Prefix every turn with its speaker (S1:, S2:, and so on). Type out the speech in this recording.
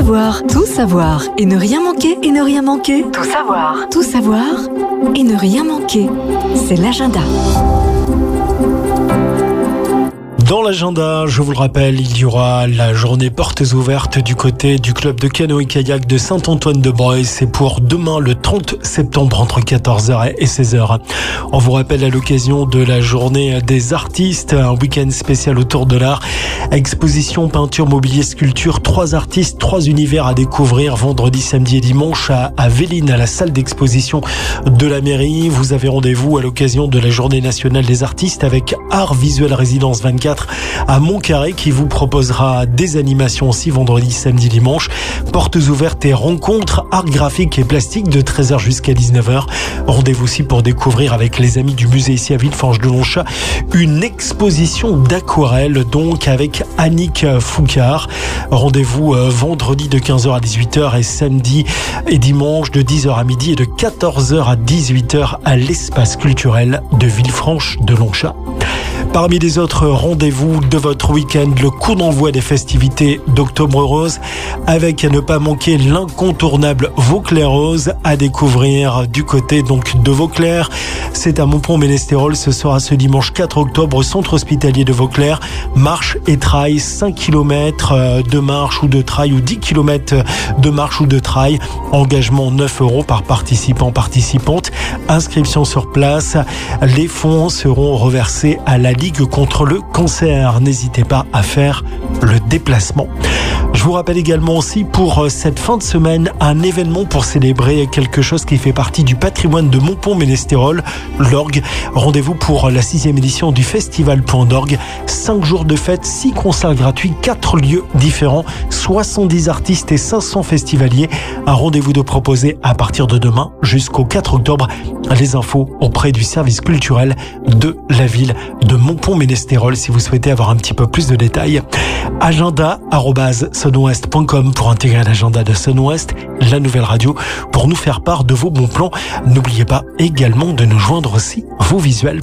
S1: savoir, tout savoir et ne rien manquer, et ne rien manquer. Tout savoir et ne rien manquer. C'est l'agenda.
S2: Dans l'agenda, je vous le rappelle, il y aura la journée portes ouvertes du côté du club de canoë-kayak de Saint-Antoine-de-Breuil. C'est pour demain, le 30 septembre, entre 14h et 16h. On vous rappelle à l'occasion de la journée des artistes, un week-end spécial autour de l'art. Exposition, peinture, mobilier, sculpture, 3 artistes, 3 univers à découvrir vendredi, samedi et dimanche à Véline, à la salle d'exposition de la mairie. Vous avez rendez-vous à l'occasion de la journée nationale des artistes avec Art Visuel Résidence 24 à Montcarré qui vous proposera des animations aussi vendredi, samedi, dimanche. Portes ouvertes et rencontres art graphique et plastique de 13h jusqu'à 19h. Rendez-vous aussi pour découvrir avec les amis du musée ici à Villefranche-de-Longchamp une exposition d'aquarelle donc avec Annick Foucard. Rendez-vous vendredi de 15h à 18h et samedi et dimanche de 10h à midi et de 14h à 18h à l'espace culturel de Villefranche-de-Longchamp. Parmi les autres rendez-vous de votre week-end, le coup d'envoi des festivités d'Octobre Rose avec à ne pas manquer l'incontournable Vauclair Rose à découvrir du côté donc de Vauclair. C'est à Montpont-Ménestérol, ce sera ce dimanche 4 octobre au centre hospitalier de Vauclair. Marche et trail, 5 km de marche ou de trail ou 10 km de marche ou de trail. Engagement 9 € par participante. Inscription sur place. Les fonds seront reversés à la Ligue contre le cancer. N'hésitez pas à faire le déplacement. Je vous rappelle également aussi pour cette fin de semaine un événement pour célébrer quelque chose qui fait partie du patrimoine de Montpont-Ménestérol, l'orgue. Rendez-vous pour la 6e édition du Festival Point d'Orgue. 5 jours de fête, 6 concerts gratuits, 4 lieux différents, 70 artistes et 500 festivaliers. Un rendez-vous de proposé à partir de demain jusqu'au 4 octobre. Les infos auprès du service culturel de la ville de Montpont-Ménestérol si vous souhaitez avoir un petit peu plus de détails. agenda@sunwest.com pour intégrer l'agenda de Sunwest, la nouvelle radio, pour nous faire part de vos bons plans. N'oubliez pas également de nous joindre aussi vos visuels.